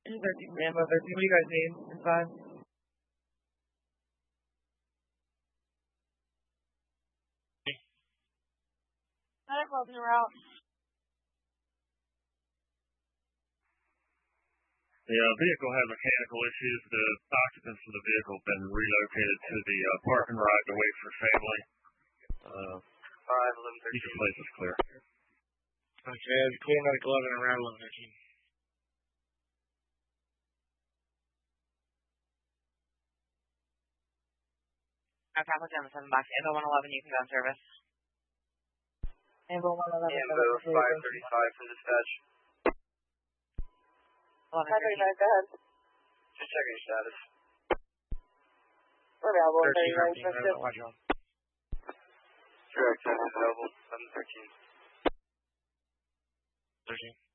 Rambo 13, what do you guys need? Inside? Medical en route. The vehicle had mechanical issues. The occupants of the vehicle have been relocated to the parking lot to wait for family. 5-11-13. Each place is clear. Okay, clear medical 11 and route 11-13. Okay, I'll put down the 7 box. Ambo 111, you can go on service. Ambo 111. Ambo 535 from dispatch. 11-13. Go ahead. Just checking your status. We're available. 13, watch on. Direct, available. 7-13. 13.